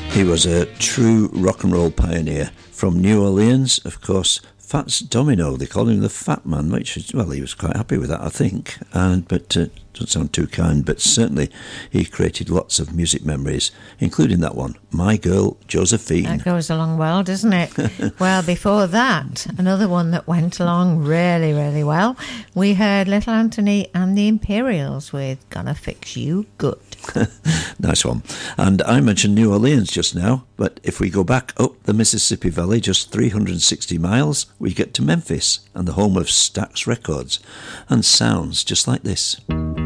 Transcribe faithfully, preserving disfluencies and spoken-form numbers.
He was a true rock and roll pioneer. From New Orleans, of course, Fats Domino. They called him the Fat Man, which is, well, he was quite happy with that, I think. And but uh, doesn't sound too kind, but certainly he created lots of music memories, including that one, My Girl Josephine. That goes along well, doesn't it? Well, before that, another one that went along really, really well, we heard Little Anthony and the Imperials with Gonna Fix You Good. Nice one. And I mentioned New Orleans just now, but if we go back up the Mississippi Valley just three hundred sixty miles, we get to Memphis and the home of Stax Records, and sounds just like this.